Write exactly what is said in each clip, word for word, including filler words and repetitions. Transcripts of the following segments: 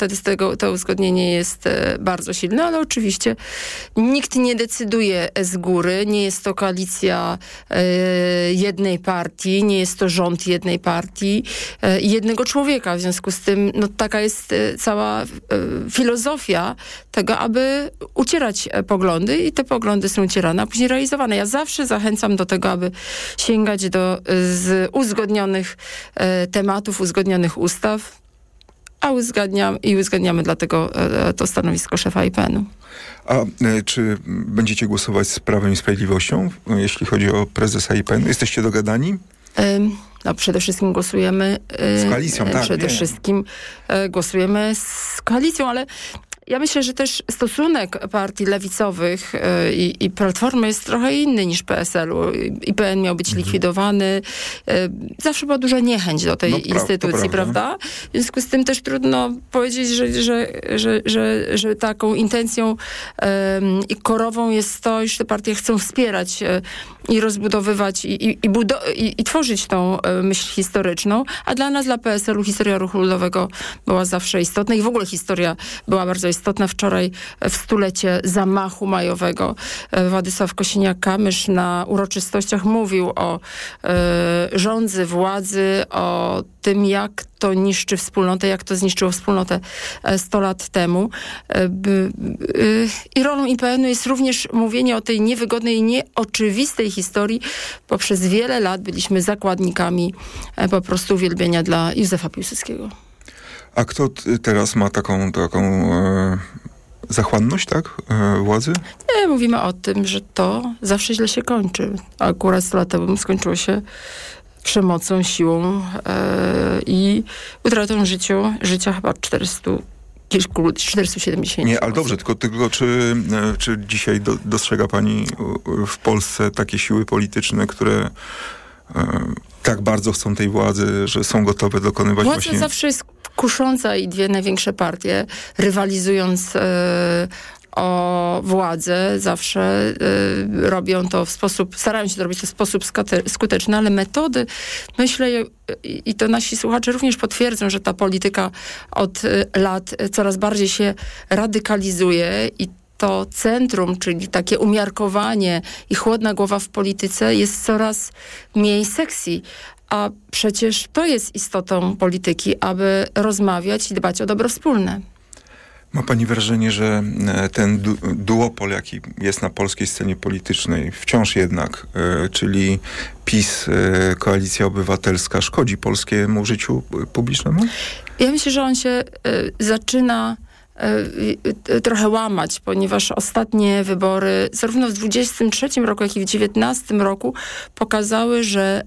wtedy z tego to uzgodnienie jest bardzo silne, ale oczywiście nikt nie decyduje z góry, nie jest to koalicja jednej partii, nie jest to rząd jednej partii i jednego człowieka. W związku z tym no, taka jest cała filozofia tego, aby ucierać poglądy i te poglądy są ucierane, a później realizowane. Ja zawsze zachęcam do tego, aby sięgać do z uzgodnionych e, tematów, uzgodnionych ustaw, a uzgadniam, i uzgadniamy dlatego e, to stanowisko szefa I P N u. A e, czy będziecie głosować z Prawem i Sprawiedliwością, jeśli chodzi o prezesa I P N u? Jesteście dogadani? E, no, przede wszystkim głosujemy... E, z koalicją, tak. Przede wiem. wszystkim e, głosujemy z koalicją, ale ja myślę, że też stosunek partii lewicowych y, i, i Platformy jest trochę inny niż P S L u. I P N miał być mhm. likwidowany. Y, zawsze była duża niechęć do tej no, instytucji, prawda. prawda? W związku z tym też trudno powiedzieć, że, że, że, że, że taką intencją y, i korową jest to, iż te partie chcą wspierać y, i rozbudowywać i, i, i, budo- i, i tworzyć tą y, myśl historyczną. A dla nas, dla P S L u historia ruchu ludowego była zawsze istotna i w ogóle historia była bardzo istotna. Wczoraj w stulecie zamachu majowego Władysław Kosiniak-Kamysz na uroczystościach mówił o e, rządzy, władzy, o tym, jak to niszczy wspólnotę, jak to zniszczyło wspólnotę sto lat temu. E, b, y, I rolą I P N u jest również mówienie o tej niewygodnej i nieoczywistej historii. Poprzez wiele lat byliśmy zakładnikami e, po prostu uwielbienia dla Józefa Piłsudskiego. A kto t- teraz ma taką, taką e, zachłanność, tak? E, władzy? Nie, mówimy o tym, że to zawsze źle się kończy. Akurat sto lat temu skończyło się przemocą, siłą e, i utratą życiu, życia chyba czterysta kilku ludzi, czterysta siedemdziesiąt. Nie, ale dobrze, tylko, tylko czy, czy dzisiaj do, dostrzega pani w Polsce takie siły polityczne, które e, tak bardzo chcą tej władzy, że są gotowe dokonywać Władza właśnie... zawsze jest kusząca i dwie największe partie, rywalizując e, o władzę, zawsze e, robią to w sposób, starają się to robić to w sposób skute- skuteczny, ale metody, myślę, i, i to nasi słuchacze również potwierdzą, że ta polityka od e, lat coraz bardziej się radykalizuje i to centrum, czyli takie umiarkowanie i chłodna głowa w polityce jest coraz mniej sexy. A przecież to jest istotą polityki, aby rozmawiać i dbać o dobro wspólne. Ma pani wrażenie, że ten du- duopol, jaki jest na polskiej scenie politycznej, wciąż jednak, y, czyli PiS, y, Koalicja Obywatelska, szkodzi polskiemu życiu publicznemu? Ja myślę, że on się y, zaczyna trochę łamać, ponieważ ostatnie wybory zarówno w dwudziestym trzecim roku, jak i w dziewiętnastym roku pokazały, że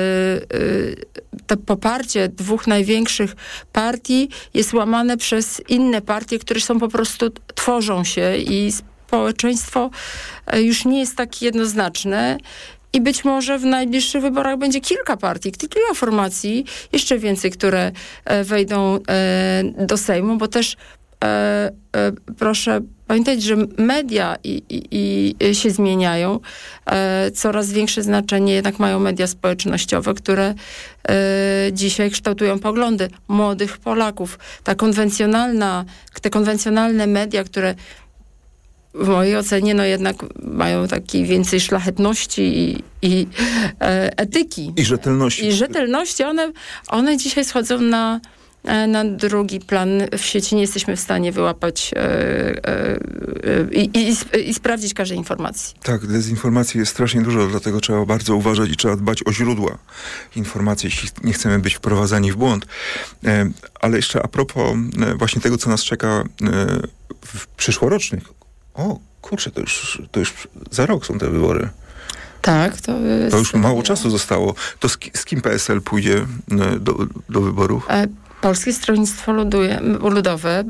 to poparcie dwóch największych partii jest łamane przez inne partie, które są po prostu, tworzą się i społeczeństwo już nie jest tak jednoznaczne. I być może w najbliższych wyborach będzie kilka partii, kilka formacji, jeszcze więcej, które wejdą do Sejmu, bo też E, e, proszę pamiętać, że media i, i, i się zmieniają. E, coraz większe znaczenie jednak mają media społecznościowe, które e, dzisiaj kształtują poglądy młodych Polaków. Ta konwencjonalna, te konwencjonalne media, które w mojej ocenie no jednak mają taki więcej szlachetności i, i e, etyki. I rzetelności. I rzetelności. One, one dzisiaj schodzą na na drugi plan. W sieci nie jesteśmy w stanie wyłapać e, e, e, i, i, i sprawdzić każdej informacji. Tak, dezinformacji jest strasznie dużo, dlatego trzeba bardzo uważać i trzeba dbać o źródła informacji, jeśli nie chcemy być wprowadzani w błąd. E, ale jeszcze a propos e, właśnie tego, co nas czeka e, w przyszłorocznych. O, kurczę, to już, to już za rok są te wybory. Tak, to jest... To już mało czasu zostało. To z, z kim P S L pójdzie e, do, do wyborów? E, Polskie Stronnictwo Luduje, Ludowe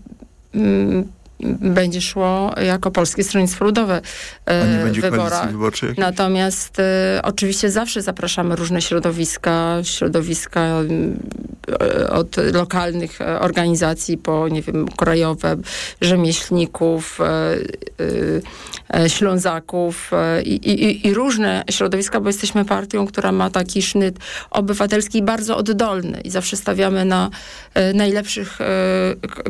będzie szło jako Polskie Stronnictwo Ludowe A nie będzie w wyborach. Natomiast y, oczywiście zawsze zapraszamy różne środowiska, środowiska y, od lokalnych organizacji po, nie wiem, krajowe, rzemieślników, y, y, Ślązaków y, i, i różne środowiska, bo jesteśmy partią, która ma taki sznyt obywatelski bardzo oddolny i zawsze stawiamy na y, najlepszych y,